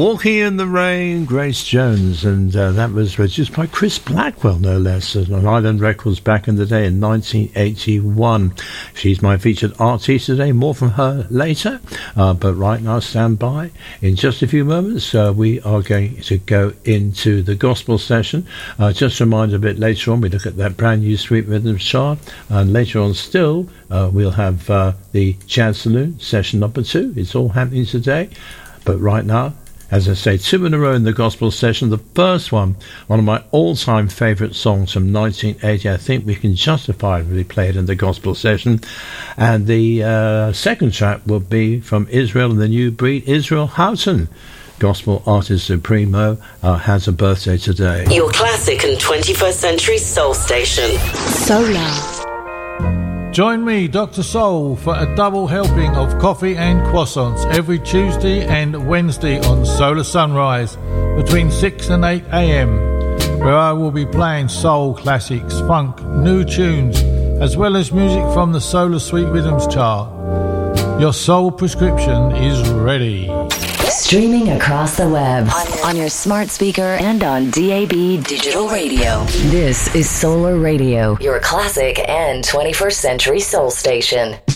Walking in the Rain, Grace Jones, and that was produced by Chris Blackwell, no less, on Island Records back in the day in 1981. She's my featured artist today, more from her later, but right now stand by. In just a few moments, we are going to go into the gospel session. Just a reminder, a bit later on, we look at that brand new Sweet Rhythms chart, and later on still, we'll have the Jazz Saloon, session number 2. It's all happening today, but right now, as I say, 2 in a row in the gospel session. The first one of my all-time favourite songs from 1980. I think we can justifiably play it in the gospel session. And the second track will be from Israel and the New Breed. Israel Houghton, gospel artist supremo, has a birthday today. Your classic and 21st century soul station. Solar. Join me, Dr. Soul, for a double helping of coffee and croissants every Tuesday and Wednesday on Solar Sunrise between 6 and 8 a.m, where I will be playing soul classics, funk, new tunes, as well as music from the Solar Sweet Rhythms chart. Your soul prescription is ready. Streaming across the web, on your smart speaker and on DAB Digital Radio. This is Solar Radio, your classic and 21st century soul station.